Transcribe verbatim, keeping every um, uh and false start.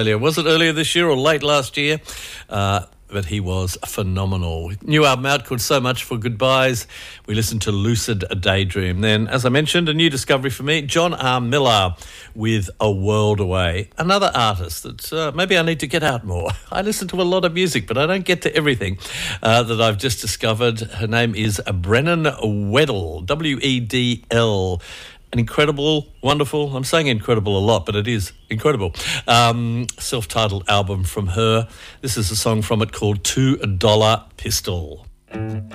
Earlier. Was it earlier this year or late last year? Uh, but he was phenomenal. New album out called So Much for Goodbyes. We listened to Lucid Daydream. Then, as I mentioned, a new discovery for me, John R. Miller with A World Away. Another artist that uh, maybe I need to get out more. I listen to a lot of music, but I don't get to everything uh, that I've just discovered. Her name is Brennan Weddle, W E D L. An incredible, wonderful, I'm saying incredible a lot, but it is incredible, um, self-titled album from her. This is a song from it called Two Dollar Pistol.